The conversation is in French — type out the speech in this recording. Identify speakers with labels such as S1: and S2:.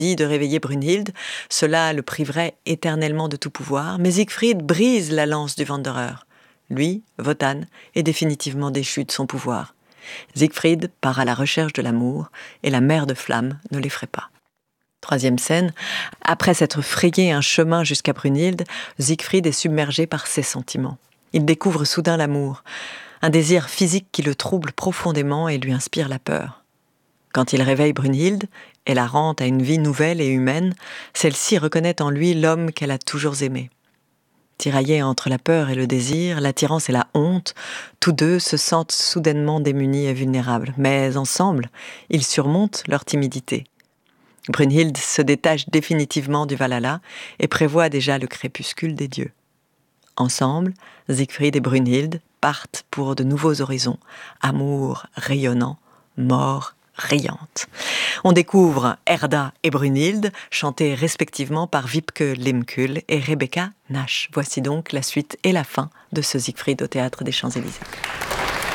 S1: dit de réveiller Brunhilde, cela le priverait éternellement de tout pouvoir, mais Siegfried brise la lance du Wanderer. Lui, Wotan, est définitivement déchu de son pouvoir. Siegfried part à la recherche de l'amour, et la mer de flammes ne l'effraie pas. Troisième scène, après s'être frayé un chemin jusqu'à Brunhilde, Siegfried est submergé par ses sentiments. Il découvre soudain l'amour, un désir physique qui le trouble profondément et lui inspire la peur. Quand il réveille Brunhilde et la rend à une vie nouvelle et humaine, celle-ci reconnaît en lui l'homme qu'elle a toujours aimé. Tiraillés entre la peur et le désir, l'attirance et la honte, tous deux se sentent soudainement démunis et vulnérables. Mais ensemble, ils surmontent leur timidité. Brunhilde se détache définitivement du Valhalla et prévoit déjà le crépuscule des dieux. Ensemble, Siegfried et Brunhilde partent pour de nouveaux horizons, amour rayonnant, mort riante. On découvre Erda et Brunhilde, chantées respectivement par Wiebke Lemkühl et Rebecca Nash. Voici donc la suite et la fin de ce Siegfried au Théâtre des Champs-Élysées.